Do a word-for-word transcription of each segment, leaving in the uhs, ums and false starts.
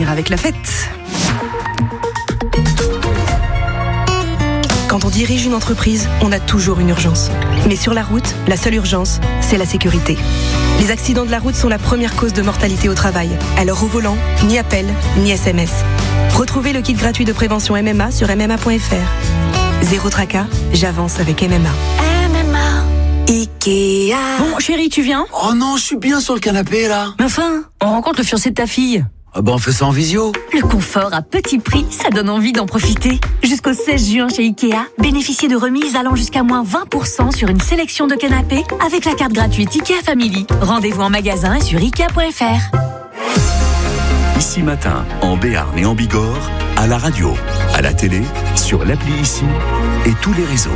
plaisir avec la fête. Quand on dirige une entreprise, on a toujours une urgence. Mais sur la route, la seule urgence, c'est la sécurité. Les accidents de la route sont la première cause de mortalité au travail. Alors au volant, ni appel, ni S M S. Retrouvez le kit gratuit de prévention M M A sur m m a point f r. Zéro tracas, j'avance avec M M A. M M A. Ikea. Bon, chérie, tu viens ? Oh non, je suis bien sur le canapé, là. Mais enfin, on rencontre le fiancé de ta fille. Ah bah on fait ça en visio. Le confort à petit prix, ça donne envie d'en profiter. Jusqu'au seize juin chez Ikea, bénéficiez de remises allant jusqu'à moins vingt pour cent sur une sélection de canapés avec la carte gratuite Ikea Family. Rendez-vous en magasin et sur ikea point f r. Ici Matin, en Béarn et en Bigorre, à la radio, à la télé, sur l'appli Ici et tous les réseaux.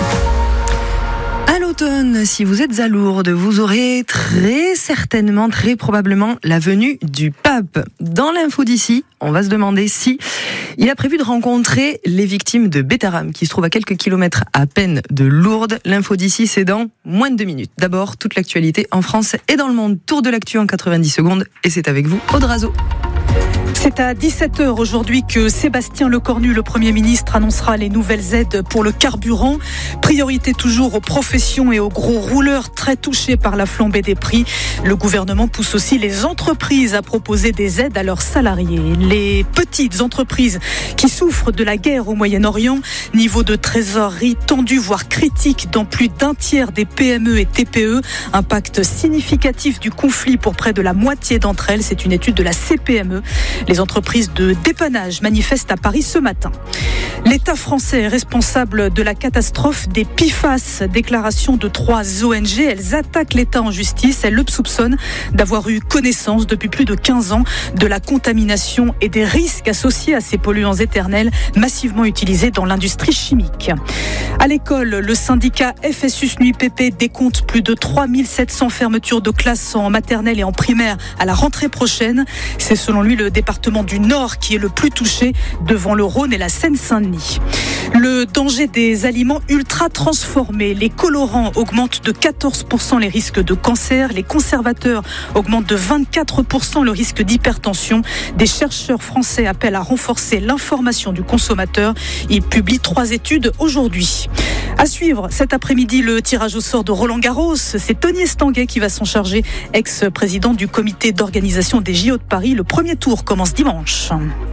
À l'automne, si vous êtes à Lourdes, vous aurez très certainement, très probablement la venue du pape. Dans l'info d'ici, on va se demander si il a prévu de rencontrer les victimes de Bétharram, qui se trouvent à quelques kilomètres à peine de Lourdes. L'info d'ici, c'est dans moins de deux minutes. D'abord, toute l'actualité en France et dans le monde. Tour de l'actu en quatre-vingt-dix secondes. Et c'est avec vous, Aude Razo. C'est à dix-sept heures aujourd'hui que Sébastien Lecornu, le Premier ministre, annoncera les nouvelles aides pour le carburant. Priorité toujours aux professions et aux gros rouleurs très touchés par la flambée des prix. Le gouvernement pousse aussi les entreprises à proposer des aides à leurs salariés. Les petites entreprises qui souffrent de la guerre au Moyen-Orient, niveau de trésorerie tendu voire critique dans plus d'un tiers des P M E et T P E. Impact significatif du conflit pour près de la moitié d'entre elles. C'est une étude de la C P M E. Les entreprises de dépannage manifestent à Paris ce matin. L'État français est responsable de la catastrophe des P F A S. Déclaration de trois O N G. Elles attaquent l'État en justice. Elles le soupçonnent d'avoir eu connaissance depuis plus de quinze ans de la contamination et des risques associés à ces polluants éternels massivement utilisés dans l'industrie chimique. À l'école, le syndicat F S U S N U I P P décompte plus de trois mille sept cents fermetures de classes en maternelle et en primaire à la rentrée prochaine. C'est selon lui le département du Nord qui est le plus touché devant le Rhône et la Seine-Saint-Denis. Le danger des aliments ultra transformés. Les colorants augmentent de quatorze pour cent les risques de cancer. Les conservateurs augmentent de vingt-quatre pour cent le risque d'hypertension. Des chercheurs français appellent à renforcer l'information du consommateur. Ils publient trois études aujourd'hui. À suivre cet après-midi le tirage au sort de Roland Garros. C'est Tony Estanguet qui va s'en charger, ex-président du comité d'organisation des J O de Paris. Le premier tour commence dimanche.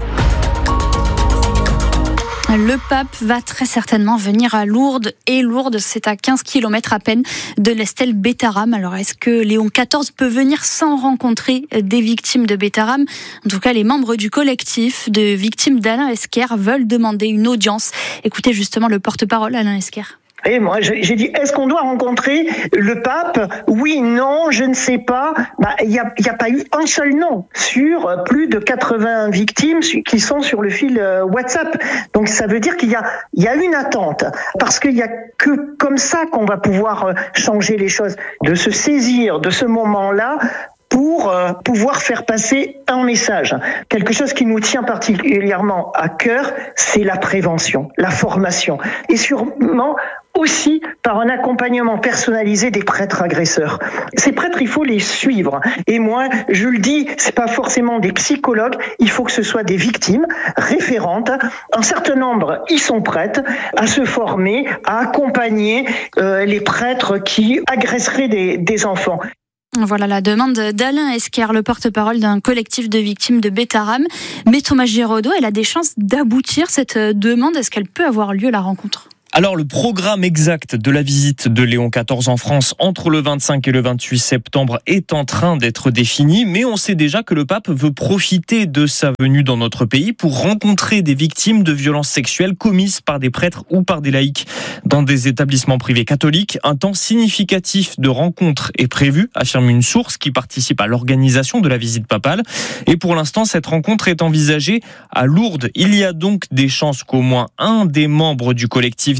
Le pape va très certainement venir à Lourdes. Et Lourdes, c'est à quinze kilomètres à peine de l'Estelle Bétharram. Alors, est-ce que Léon quatorze peut venir sans rencontrer des victimes de Bétharram ? En tout cas, les membres du collectif de victimes d'Alain Esquer veulent demander une audience. Écoutez justement le porte-parole, Alain Esquer. Et moi, j'ai dit, est-ce qu'on doit rencontrer le pape ? Oui, non, je ne sais pas. Bah, il n'y a, y a pas eu un seul nom sur plus de quatre-vingts victimes qui sont sur le fil WhatsApp. Donc, ça veut dire qu'il y a, il y a une attente. Parce qu'il n'y a que comme ça qu'on va pouvoir changer les choses. De se saisir de ce moment-là pour euh, pouvoir faire passer un message. Quelque chose qui nous tient particulièrement à cœur, c'est la prévention, la formation. Et sûrement aussi par un accompagnement personnalisé des prêtres agresseurs. Ces prêtres, il faut les suivre. Et moi, je le dis, c'est pas forcément des psychologues, il faut que ce soit des victimes référentes. Un certain nombre y sont prêtes à se former, à accompagner euh, les prêtres qui agresseraient des, des enfants. Voilà la demande d'Alain Esquer, le porte-parole d'un collectif de victimes de Bétharram. Mais Thomas Giraudot, elle a des chances d'aboutir, cette demande. Est-ce qu'elle peut avoir lieu, la rencontre ? Alors, le programme exact de la visite de Léon quatorze en France entre le vingt-cinq et le vingt-huit septembre est en train d'être défini, mais on sait déjà que le pape veut profiter de sa venue dans notre pays pour rencontrer des victimes de violences sexuelles commises par des prêtres ou par des laïcs dans des établissements privés catholiques. Un temps significatif de rencontres est prévu, affirme une source qui participe à l'organisation de la visite papale. Et pour l'instant, cette rencontre est envisagée à Lourdes. Il y a donc des chances qu'au moins un des membres du collectif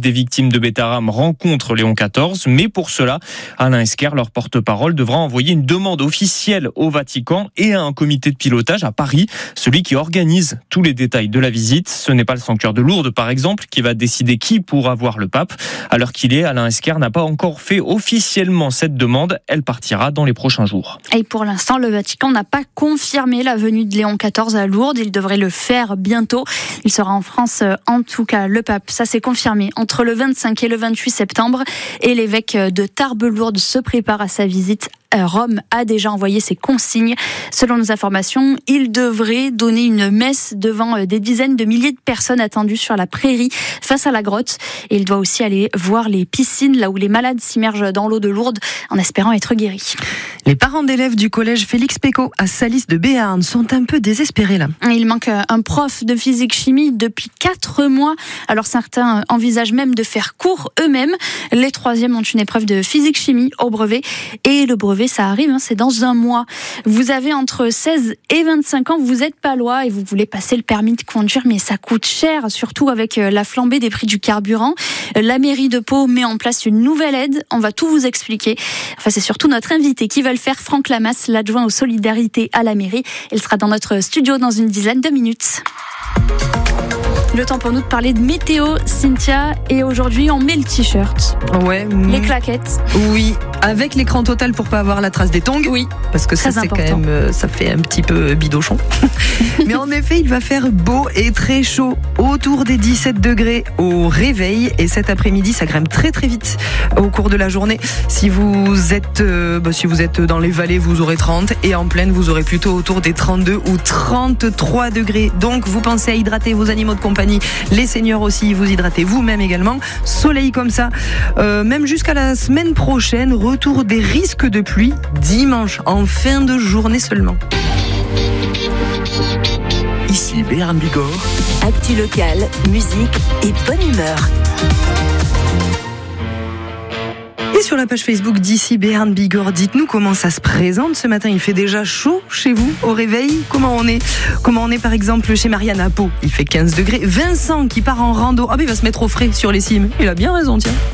des victimes de bête haram rencontrent Léon quatorze, mais pour cela, Alain Esquer, leur porte-parole, devra envoyer une demande officielle au Vatican et à un comité de pilotage à Paris, celui qui organise tous les détails de la visite. Ce n'est pas le sanctuaire de Lourdes, par exemple, qui va décider qui pourra voir le pape. À l'heure qu'il est, Alain Esquer n'a pas encore fait officiellement cette demande. Elle partira dans les prochains jours. Et pour l'instant, le Vatican n'a pas confirmé la venue de Léon quatorze à Lourdes. Il devrait le faire bientôt. Il sera en France, en tout cas, le pape. Ça, c'est confirmé. Entre le vingt-cinq et le vingt-huit septembre. Et l'évêque de Tarbes-Lourdes se prépare à sa visite. Rome a déjà envoyé ses consignes. Selon nos informations, il devrait donner une messe devant des dizaines de milliers de personnes attendues sur la prairie face à la grotte. Et il doit aussi aller voir les piscines, là où les malades s'immergent dans l'eau de Lourdes en espérant être guéris. Les parents d'élèves du collège Félix Pécaud à Salis de Béarn sont un peu désespérés là. Il manque un prof de physique-chimie depuis quatre mois. Alors certains envisagent même de faire cours eux-mêmes. Les troisièmes ont une épreuve de physique-chimie au brevet. Et le brevet, ça arrive, hein, c'est dans un mois. Vous avez entre seize et vingt-cinq ans, vous êtes palois et vous voulez passer le permis de conduire, mais ça coûte cher, surtout avec la flambée des prix du carburant. La mairie de Pau met en place une nouvelle aide. On va tout vous expliquer. Enfin, c'est surtout notre invité qui va le faire, Franck Lamas, l'adjoint aux solidarités à la mairie. Il sera dans notre studio dans une dizaine de minutes. Le temps pour nous de parler de météo, Cynthia. Et aujourd'hui, on met le t-shirt. Ouais. Les claquettes. Oui, avec l'écran total pour pas avoir la trace des tongs. Oui. Parce que ça, c'est quand même, ça fait un petit peu bidochon. Mais en effet, il va faire beau et très chaud. Autour des dix-sept degrés au réveil. Et cet après-midi, ça grimpe très très vite au cours de la journée. Si vous êtes, euh, bah, si vous êtes dans les vallées, vous aurez trente. Et en plaine, vous aurez plutôt autour des trente-deux ou trente-trois degrés. Donc, vous pensez à hydrater vos animaux de compagnie. Les seniors aussi, vous hydratez vous-même également. Soleil comme ça, euh, même jusqu'à la semaine prochaine. Retour des risques de pluie dimanche, en fin de journée seulement. Ici Béarn Bigorre. Actu local, musique et bonne humeur. Et sur la page Facebook d'ici Béarn Bigorre, dites-nous comment ça se présente ce matin. Il fait déjà chaud chez vous au réveil. Comment on est Comment on est par exemple chez Marianne à Pau? Il fait quinze degrés. Vincent qui part en rando. Ah ben il va se mettre au frais sur les cimes. Il a bien raison, tiens.